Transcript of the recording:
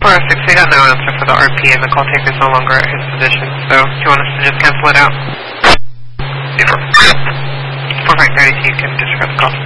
406, we got no answer for the RP and the call taker is no longer at his position, so do you want us to just cancel it out? 4530, you can disregard the call.